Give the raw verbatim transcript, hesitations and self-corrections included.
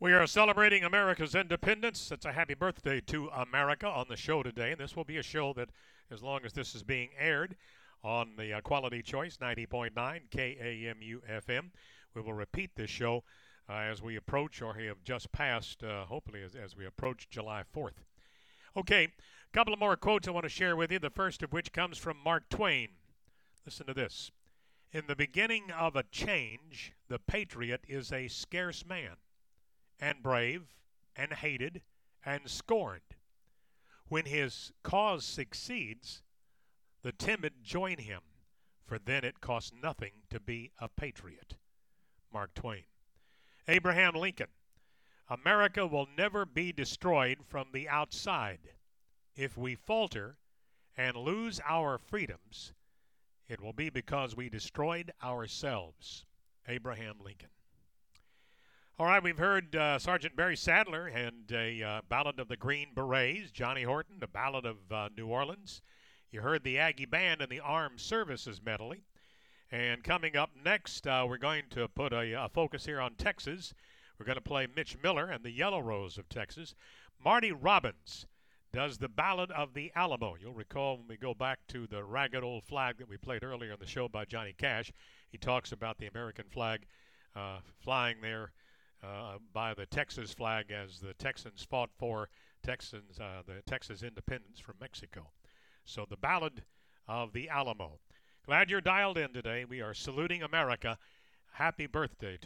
We are celebrating America's independence. It's a happy birthday to America on the show today. And this will be a show that, as long as this is being aired on the uh, Quality Choice ninety point nine K A M U F M, we will repeat this show uh, as we approach, or have just passed, uh, hopefully, as, as we approach July fourth. Okay, a couple of more quotes I want to share with you, the first of which comes from Mark Twain. Listen to this. In the beginning of a change, the patriot is a scarce man, and brave, and hated, and scorned. When his cause succeeds, the timid join him, for then it costs nothing to be a patriot. Mark Twain. Abraham Lincoln. America will never be destroyed from the outside. If we falter and lose our freedoms, it will be because we destroyed ourselves. Abraham Lincoln. All right, we've heard uh, Sergeant Barry Sadler and a uh, Ballad of the Green Berets, Johnny Horton, the Ballad of uh, New Orleans. You heard the Aggie Band and the Armed Services medley. And coming up next, uh, we're going to put a, a focus here on Texas. We're going to play Mitch Miller and the Yellow Rose of Texas. Marty Robbins does the Ballad of the Alamo. You'll recall when we go back to the Ragged Old Flag that we played earlier in the show by Johnny Cash. He talks about the American flag uh, flying there uh, by the Texas flag as the Texans fought for Texans, uh, the Texas independence from Mexico. So the Ballad of the Alamo. Glad you're dialed in today. We are saluting America. Happy birthday to